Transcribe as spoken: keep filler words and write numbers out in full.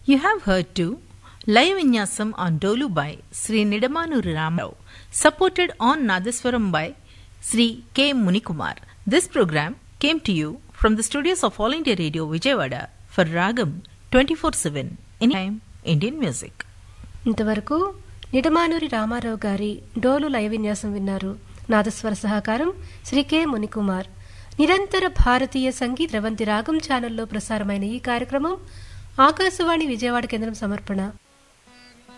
You have heard too Live Vinyasam on Dolu by Sri Nidamanuri Ramarao, supported on Nadaswaram by Sri K. Munikumar. This program came to you from the studios of All India Radio Vijayawada for Ragam twenty-four seven, Anytime Indian Music. ఇంతవరకు నిడమానూరి రామారావు గారి డోలు live విన్యాసం విన్నారు. నాదస్వర సహకారం Shri K Munikumar. నిరంతర భారతీయ సంగీత రవంతి రాగం ఛానల్లో ప్రసారమైన ఈ కార్యక్రమం ఆకాశవాణి విజయవాడ కేంద్రం సమర్పణ.